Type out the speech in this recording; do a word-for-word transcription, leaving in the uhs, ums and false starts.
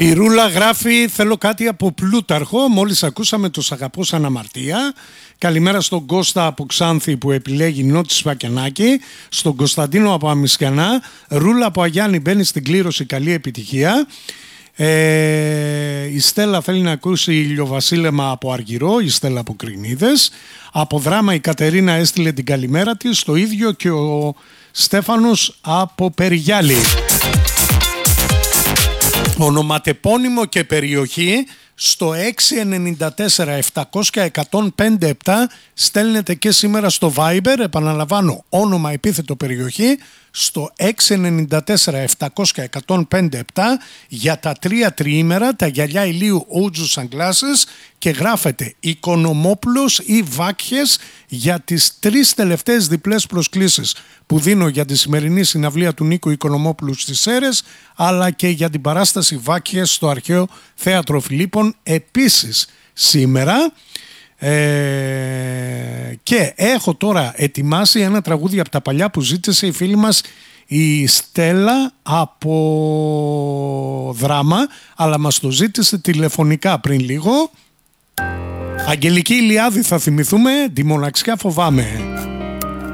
Η Ρούλα γράφει: θέλω κάτι από Πλούταρχο. Μόλις ακούσαμε το «Σ' αγαπώ σαν αμαρτία». Καλημέρα στον Κώστα από Ξάνθη που επιλέγει Νότι Σπακενάκη. Στον Κωνσταντίνο από Αμισκιανά. Ρούλα από Αγιάννη μπαίνει στην κλήρωση. Καλή επιτυχία. Ε, η Στέλλα θέλει να ακούσει ηλιοβασίλεμα από Αργυρό. Η Στέλλα από Κρινίδες. Από Δράμα η Κατερίνα έστειλε την καλημέρα της. Το ίδιο και ο Στέφανος από Περιγιάλη. Ονοματεπώνυμο και περιοχή στο έξι εννιά τέσσερα επτακόσια εκατόν πέντε επτά στέλνετε και σήμερα στο Viber. Επαναλαμβάνω, όνομα, επίθετο, περιοχή στο έξι εννιά τέσσερα επτακόσια εκατόν πέντε επτά για τα τρία τριήμερα, τα γυαλιά ηλίου Ότζου Sunglasses και γράφετε Οικονομόπουλος ή Βάκχες για τις τρεις τελευταίες διπλές προσκλήσεις που δίνω για τη σημερινή συναυλία του Νίκου Οικονομόπουλου στις Σέρρες, αλλά και για την παράσταση Βάκχες στο Αρχαίο Θέατρο Φιλίππων επίσης σήμερα. Ε, και έχω τώρα ετοιμάσει ένα τραγούδι από τα παλιά που ζήτησε η φίλη μας η Στέλλα από Δράμα, αλλά μας το ζήτησε τηλεφωνικά πριν λίγο. Αγγελική Ηλιάδη θα θυμηθούμε, τη μοναξιά φοβάμαι.